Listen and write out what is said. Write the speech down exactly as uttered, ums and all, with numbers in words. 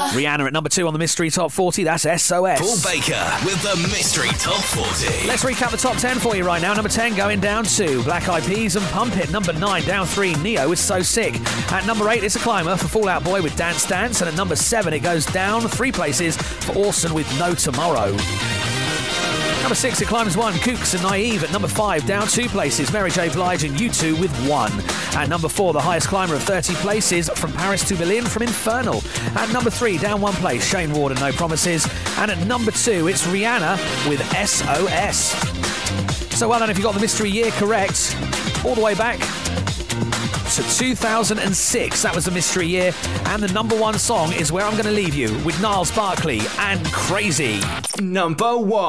Rihanna at number two on the Mystery Top forty. That's S O S. Paul Baker with the Mystery Top forty. Let's recap the top ten for you right now. Number ten going down two. Black Eyed Peas and Pump It. Number nine down three. Neo with So Sick. At number eight, it's a climber for Fall Out Boy with Dance Dance. And at number seven, it goes down three places for Orson with No Tomorrow. Number six, it climbs one. Kooks and Naive. At number five, down two places. Mary J. Blige and U two with One. At number four, the highest climber of thirty places, From Paris to Berlin from Infernal. At number three, down one place, Shane Ward and No Promises. And at number two, it's Rihanna with S O S. So well done if you got the mystery year correct. All the way back to two thousand six. That was the mystery year. And the number one song is Where I'm Going to Leave You with Niles Barkley and Crazy. Number one.